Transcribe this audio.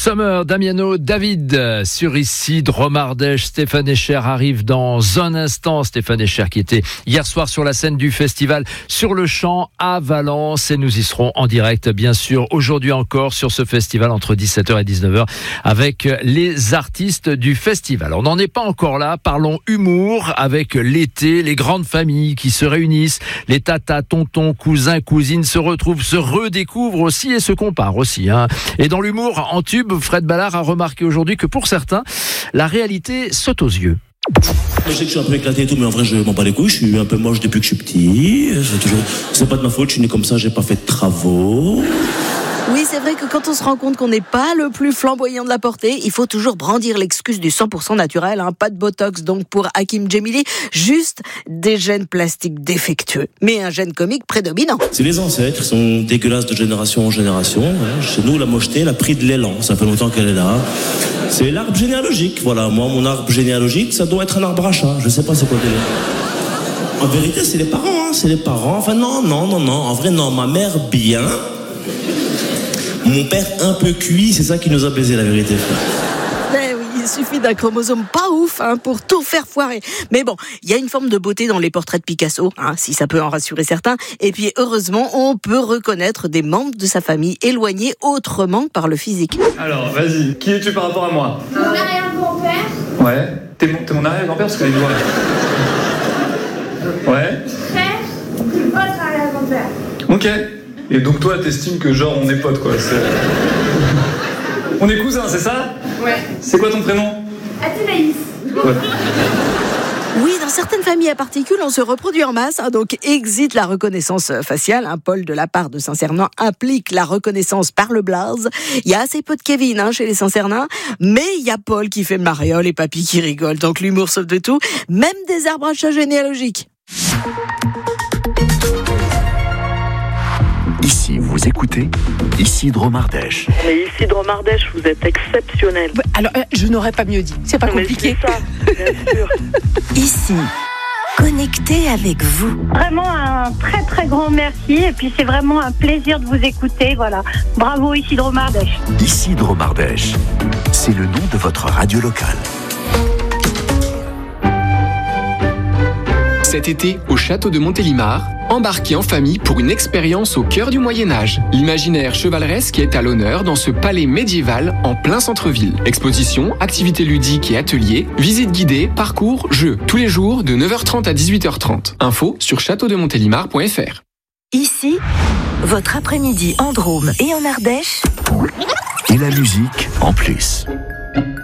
Summer, Damiano, David sur Ici Dromardèche. Stéphane Escher arrive dans un instant. Stéphane Escher qui était hier soir sur la scène du festival Sur le Champ à Valence, et nous y serons en direct bien sûr aujourd'hui encore sur ce festival entre 17h et 19h avec les artistes du festival. On n'en est pas encore là, parlons humour avec l'été, les grandes familles qui se réunissent, les tatas, tontons, cousins, cousines se retrouvent, se redécouvrent aussi et se comparent aussi. Et dans l'humour en tube, Fred Ballard a remarqué aujourd'hui que pour certains, la réalité saute aux yeux. Je sais que je suis un peu éclaté et tout, mais en vrai, je m'en bats les couilles. Je suis un peu moche depuis que je suis petit. C'est pas de ma faute, je suis né comme ça, j'ai pas fait de travaux. Oui, c'est vrai que quand on se rend compte qu'on n'est pas le plus flamboyant de la portée, il faut toujours brandir l'excuse du 100% naturel, pas de botox donc pour Hakim Djemili, juste des gènes plastiques défectueux, mais un gène comique prédominant. C'est les ancêtres, ils sont dégueulasses de génération en génération. Chez nous, la mocheté, elle a pris de l'élan, ça fait longtemps qu'elle est là. C'est l'arbre généalogique, voilà. Moi, mon arbre généalogique, ça doit être un arbre à chat, je sais pas c'est quoi délire. En vérité, c'est les parents, c'est les parents. Enfin, non, en vrai, non, ma mère, bien. Mon père un peu cuit, c'est ça qui nous a baisé, la vérité. Eh oui, il suffit d'un chromosome pas ouf pour tout faire foirer. Mais bon, il y a une forme de beauté dans les portraits de Picasso, si ça peut en rassurer certains. Et puis heureusement, on peut reconnaître des membres de sa famille éloignés autrement que par le physique. Alors, vas-y, qui es-tu par rapport à moi ? Mon arrière-grand-père. Ouais. T'es mon arrière-grand-père parce que les doigts. Ouais. Frère, votre arrière-grand-père. Ok. Et donc toi, t'estimes que genre on est potes, quoi. On est cousins, c'est ça ? Ouais. C'est quoi ton prénom ? Athénaïs. Ouais. Oui, dans certaines familles à particules, on se reproduit en masse, donc exit la reconnaissance faciale. Paul de la part de Saint-Cernin implique la reconnaissance par le blaze. Il y a assez peu de Kevin chez les Saint-Cernin, mais il y a Paul qui fait mariole et papy qui rigole, donc l'humour sauve de tout, même des arbres à chat généalogiques. Ici, vous écoutez Ici Dromardèche. Mais ici Dromardèche, vous êtes exceptionnel. Alors, je n'aurais pas mieux dit. C'est pas compliqué. Mais c'est ça, bien sûr. Ici, connecté avec vous. Vraiment un très très grand merci. Et puis c'est vraiment un plaisir de vous écouter. Voilà. Bravo Ici Dromardèche. Ici Dromardèche, c'est le nom de votre radio locale. Cet été, au château de Montélimar, embarquez en famille pour une expérience au cœur du Moyen-Âge. L'imaginaire chevaleresque est à l'honneur dans ce palais médiéval en plein centre-ville. Expositions, activités ludiques et ateliers, visites guidées, parcours, jeux. Tous les jours de 9h30 à 18h30. Info sur châteaudemontélimar.fr. Ici, votre après-midi en Drôme et en Ardèche. Et la musique en plus.